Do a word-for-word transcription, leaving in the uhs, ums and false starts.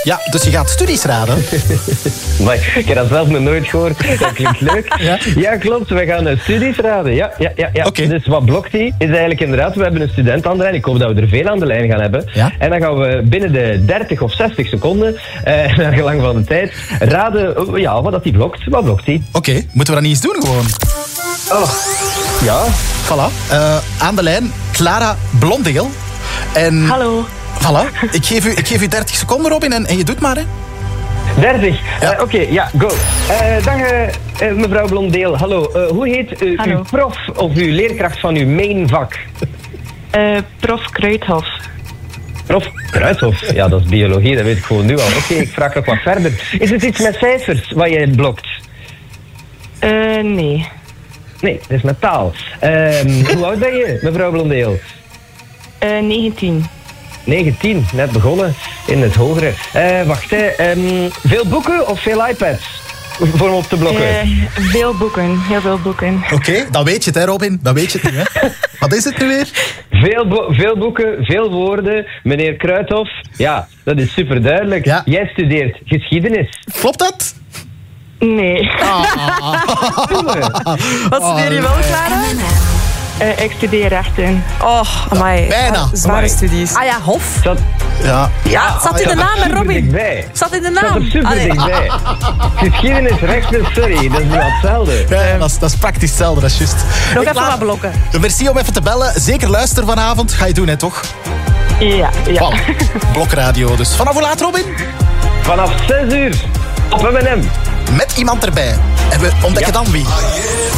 Ja, dus je gaat studies raden. Maar ik heb dat zelf nog nooit gehoord. Dat klinkt leuk. Ja? Ja, klopt. We gaan uh, studies raden. Ja, ja, ja, ja. Oké. Dus wat blokt die? Is eigenlijk inderdaad, we hebben een student aan de lijn. Ik hoop dat we er veel aan de lijn gaan hebben. Ja? En dan gaan we binnen de dertig of zestig seconden, uh, naar gelang van de tijd, raden uh, ja, wat dat die blokt. Wat blokt die? Oké, okay, moeten we dat niet eens doen gewoon? Oh, ja. Voilà. Uh, aan de lijn, Clara Blondeel. En... Hallo. Voilà. Ik geef u, ik geef u dertig seconden, Robin, en, en je doet maar, hè. dertig. Ja. Uh, Oké, okay, ja, go. Uh, dag, uh, uh, mevrouw Blondeel. Hallo. Uh, hoe heet uh, Hallo. uw prof of uw leerkracht van uw main vak? Uh, prof Kruithof. Prof Kruithof. Ja, dat is biologie, dat weet ik gewoon nu al. Oké, okay, ik vraag nog wat verder. Is het iets met cijfers wat je blokt? Uh, nee. Nee, het is met taal. Um, hoe oud ben je, mevrouw Blondeel? Uh, negentien. negentien, net begonnen in het hogere. Uh, wacht, hè. Um, veel boeken of veel iPads? Voor hem op te blokken? Uh, veel boeken, heel veel boeken. Oké, okay, dan weet je het, hè, Robin. Dan weet je het nu, hè. Wat is het nu weer? Veel, bo- veel boeken, veel woorden. Meneer Kruithof, ja, dat is super duidelijk. Ja. Jij studeert geschiedenis. Klopt dat? Nee. Wat studeer je wel, Clara? Uh, ik studeer rechten. Oh, amai. Bijna. Zware Amai. studies. Ah ja, Hof. Dat, Ja. Ja, het zat in de naam, hè, super Robin. dichtbij. Zat in de Dat naam. is super Allee. dichtbij. Geschiedenis, rechten, sorry, dat is niet hetzelfde. Ja, dat, is, dat is praktisch hetzelfde, dat is juist. Nog Ik even laat- wat blokken. Merci om even te bellen. Zeker luister vanavond. Ga je doen, hè, toch? Ja, ja. Voilà. Blokradio. Dus vanaf hoe laat, Robin? Vanaf zes uur op M en M. Met iemand erbij. En we ontdekken Ja. dan wie.